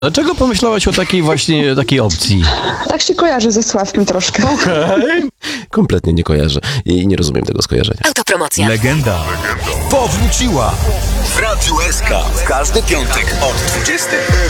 Dlaczego pomyślałaś o takiej opcji? Tak się kojarzy ze Sławkiem troszkę. Kompletnie nie kojarzę i nie rozumiem tego skojarzenia. Autopromocja. Legenda powróciła w Radiu SK w każdy piątek od 20.